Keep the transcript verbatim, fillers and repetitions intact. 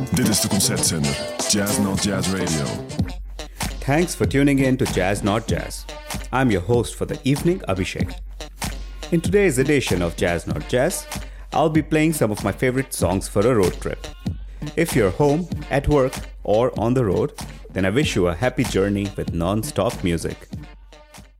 Dit is de concertzender Jazz Not Jazz Radio. Thanks for tuning in to Jazz Not Jazz. I'm your host for the evening, Abhishek. In today's edition of Jazz Not Jazz, I'll be playing some of my favorite songs for a road trip. If you're home, at work, or on the road, then I wish you a happy journey with non-stop music.